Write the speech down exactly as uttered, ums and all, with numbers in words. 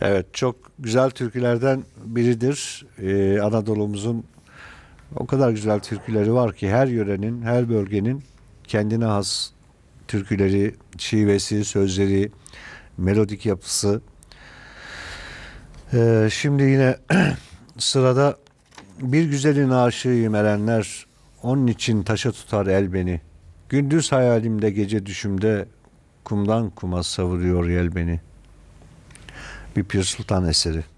Evet, çok güzel türkülerden biridir. Ee, Anadolu'muzun o kadar güzel türküleri var ki her yörenin, her bölgenin kendine has türküleri, şivesi, sözleri, melodik yapısı. Ee, şimdi yine sırada bir güzelin aşığıyım erenler, onun için taşa tutar el beni. Gündüz hayalimde gece düşümde kumdan kuma savuruyor yel beni. Bir Pir Sultan eseri.